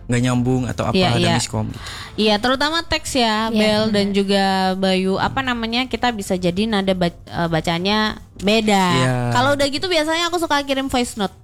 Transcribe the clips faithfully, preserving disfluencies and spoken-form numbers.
nggak nyambung atau apa Iya, ada iya. miskom gitu. Iya, terutama teks ya, Iya, Bel benar. dan juga Bayu. Apa namanya? Kita bisa jadi nada ba- eh, bacanya beda. Iya. Kalau udah gitu biasanya aku suka kirim voice note.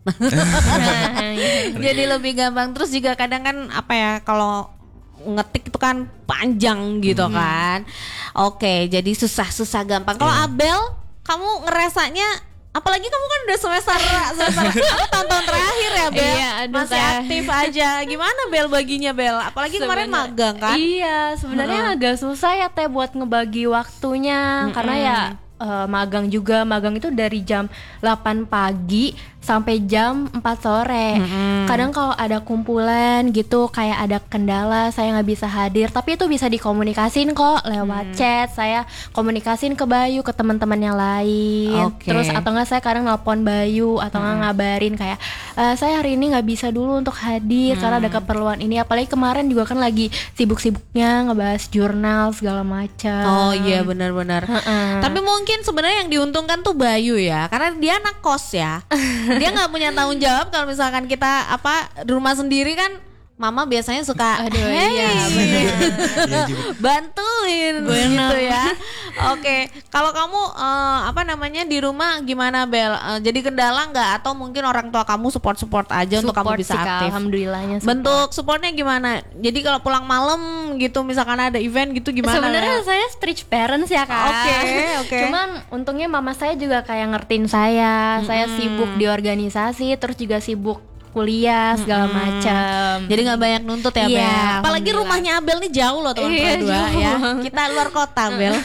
Jadi lebih gampang. Terus juga kadang kan apa ya, kalau ngetik itu kan panjang gitu kan. Oke, jadi susah-susah gampang. Kalau Iya. Abel, kamu ngerasanya, apalagi kamu kan udah semester semester apa, tahun-tahun terakhir ya, Bel? Iya, aduh, Masih saya- aktif aja. Gimana Bel baginya, Bel? Apalagi kemarin Sebenar- magang kan? Iya, sebenarnya agak susah ya Teh buat ngebagi waktunya. Karena ya eh, magang juga, magang itu dari jam delapan pagi sampai jam empat sore. Kadang kalau ada kumpulan gitu, kayak ada kendala, saya nggak bisa hadir, tapi itu bisa dikomunikasin kok lewat chat. Saya komunikasin ke Bayu, ke teman-teman yang lain. Oke. Terus atau nggak saya kadang nelpon Bayu atau nggak ngabarin kayak "Eh, saya hari ini nggak bisa dulu untuk hadir karena ada keperluan ini." Apalagi kemarin juga kan lagi sibuk-sibuknya ngebahas jurnal segala macam. Oh iya, benar-benar. Heeh. Tapi mungkin sebenarnya yang diuntungkan tuh Bayu ya, karena dia anak kos ya. Dia nggak punya tanggung jawab kalau misalkan kita apa di rumah sendiri kan. Mama biasanya suka, Aduh, hey, iya, Iya juga. bantuin gitu ya. Oke, kalau kamu eh, apa namanya di rumah gimana, Bel? Eh, jadi kendala nggak atau mungkin orang tua kamu support-support aja untuk kamu Support bisa sih, Kak. aktif? Alhamdulillahnya support. Bentuk supportnya gimana? Jadi kalau pulang malam gitu, misalkan ada event gitu gimana? Sebenarnya Bel? saya strict parents ya Kak. Oke, oke. Cuman untungnya mama saya juga kayak ngertiin saya. Saya sibuk di organisasi, terus juga sibuk kuliah segala macam. Jadi nggak banyak nuntut ya, Iya, Bel. Apalagi alhamdulillah. rumahnya Abel nih jauh loh teman-teman Iya, dua jauh ya. banget. Kita luar kota, Bel.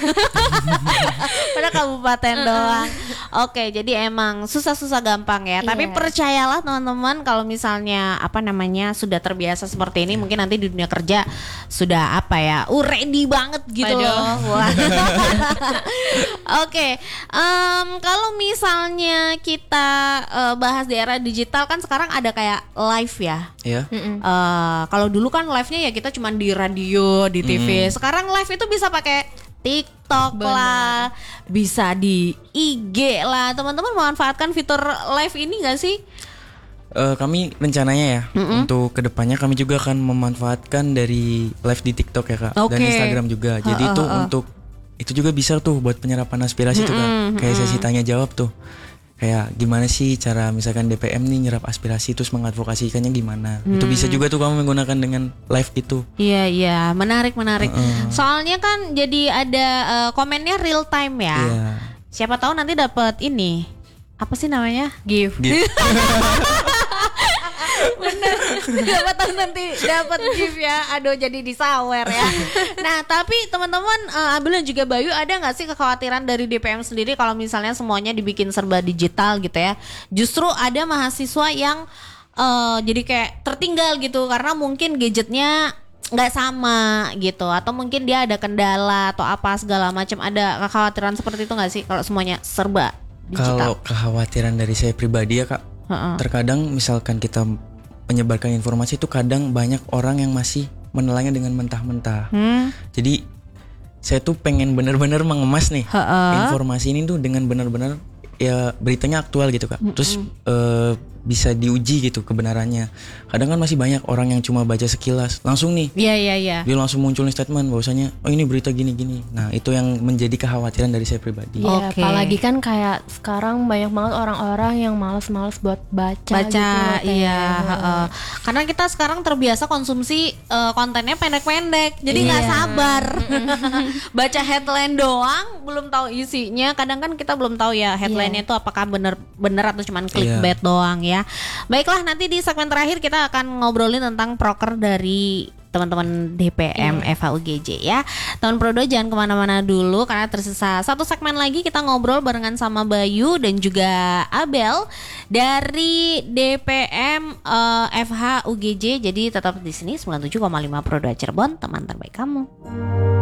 Pada kabupaten doang. Oke, jadi emang susah-susah gampang ya. Tapi Iya. percayalah teman-teman, kalau misalnya apa namanya sudah terbiasa seperti ini, mungkin nanti di dunia kerja sudah apa ya, uh, ready banget gitu Aduh. loh. Wah. Oke, em, kalau misalnya kita eh, bahas di era digital kan sekarang ada kayak live ya. Iya. Eh, kalau dulu kan live-nya ya kita cuma di radio, di T V. Sekarang live itu bisa pakai TikTok lah, bisa di I G lah. Teman-teman memanfaatkan fitur live ini gak sih? Eh, kami rencananya ya untuk kedepannya kami juga akan memanfaatkan dari live di TikTok ya Kak, dan Oke. Instagram juga. Jadi itu untuk itu juga bisa tuh buat penyerapan aspirasi tuh Kak. Kayak sesi tanya jawab tuh. Kayak gimana sih cara misalkan D P M nih nyerap aspirasi terus mengadvokasikannya gimana. Itu bisa juga tuh kamu menggunakan dengan live gitu. Iya iya, menarik menarik. Soalnya kan jadi ada eh, komennya real time ya. Iya. Siapa tahu nanti dapat ini. Apa sih namanya? Gift. Gitu. Siapa tahu nanti dapat gift ya. Aduh, jadi disawer ya. Nah, tapi teman-teman, eh, Abel dan juga Bayu, ada nggak sih kekhawatiran dari D P M sendiri kalau misalnya semuanya dibikin serba digital gitu ya? Justru ada mahasiswa yang eh, jadi kayak tertinggal gitu karena mungkin gadgetnya nggak sama gitu, atau mungkin dia ada kendala atau apa segala macam. Ada kekhawatiran seperti itu nggak sih kalau semuanya serba Kalau digital? kekhawatiran dari saya pribadi ya Kak, Heeh. terkadang misalkan kita menyebarkan informasi itu kadang banyak orang yang masih menelannya dengan mentah-mentah. Hmm. Jadi saya tuh pengen bener-bener mengemas nih Heeh. informasi ini tuh dengan benar-benar ya beritanya aktual gitu Kak. Terus eh, bisa diuji gitu kebenarannya. Kadang kan masih banyak orang yang cuma baca sekilas langsung nih Iya iya iya. dia langsung munculin statement bahwasanya oh ini berita gini-gini. Nah itu yang menjadi kekhawatiran dari saya pribadi. Iya, Oke. apalagi kan kayak sekarang banyak banget orang-orang yang males-males buat baca, Baca, gitu, Teh. iya, heeh. Karena kita sekarang terbiasa konsumsi eh, kontennya pendek-pendek, jadi nggak Iya. sabar. Baca headline doang, belum tahu isinya. Kadang kan kita belum tahu ya headline-nya itu apakah bener-bener atau cuman clickbait doang ya. Baiklah, nanti di segmen terakhir kita akan ngobrolin tentang proker dari teman-teman D P M F H U G J ya. Teman Prodo jangan kemana-mana dulu karena tersisa satu segmen lagi, kita ngobrol barengan sama Bayu dan juga Abel dari D P M eh, F H U G J. Jadi tetap di sini sembilan puluh tujuh koma lima Prodo Cirebon, teman terbaik kamu.